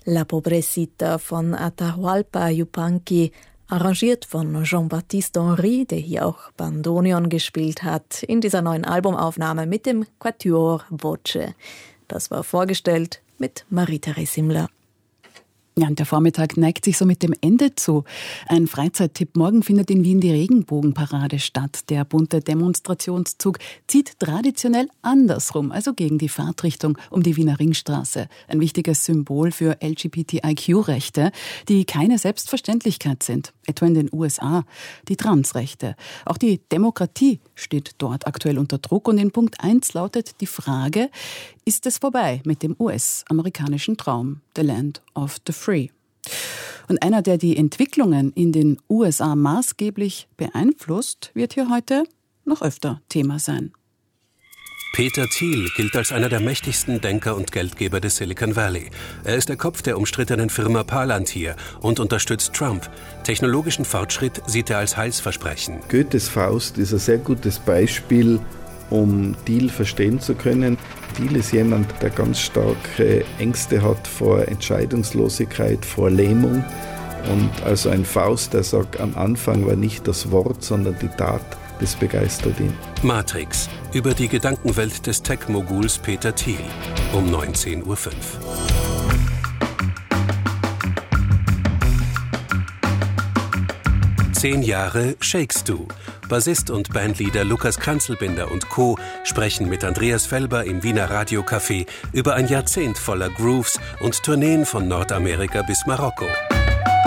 La Pobrecita von Atahualpa Yupanqui, arrangiert von Jean-Baptiste Henry, der hier auch Bandoneon gespielt hat, in dieser neuen Albumaufnahme mit dem Quatuor Voce. Das war vorgestellt mit Marie-Therese Simmler. Ja, und der Vormittag neigt sich so mit dem Ende zu. Ein Freizeittipp: Morgen findet in Wien die Regenbogenparade statt. Der bunte Demonstrationszug zieht traditionell andersrum, also gegen die Fahrtrichtung um die Wiener Ringstraße. Ein wichtiges Symbol für LGBTIQ-Rechte, die keine Selbstverständlichkeit sind, etwa in den USA. Die Transrechte. Auch die Demokratie steht dort aktuell unter Druck. Und in Punkt 1 lautet die Frage: Ist es vorbei mit dem US-amerikanischen Traum, the land of the free? Und einer, der die Entwicklungen in den USA maßgeblich beeinflusst, wird hier heute noch öfter Thema sein. Peter Thiel gilt als einer der mächtigsten Denker und Geldgeber des Silicon Valley. Er ist der Kopf der umstrittenen Firma Palantir und unterstützt Trump. Technologischen Fortschritt sieht er als Heilsversprechen. Goethes Faust ist ein sehr gutes Beispiel, um Thiel verstehen zu können. Thiel ist jemand, der ganz starke Ängste hat vor Entscheidungslosigkeit, vor Lähmung. Und also ein Faust, der sagt, am Anfang war nicht das Wort, sondern die Tat, das begeistert ihn. Matrix, über die Gedankenwelt des Tech-Moguls Peter Thiel, um 19.05 Uhr. 10 Jahre Shakes Du. Bassist und Bandleader Lukas Kanzelbinder und Co. sprechen mit Andreas Felber im Wiener Radiocafé über ein Jahrzehnt voller Grooves und Tourneen von Nordamerika bis Marokko.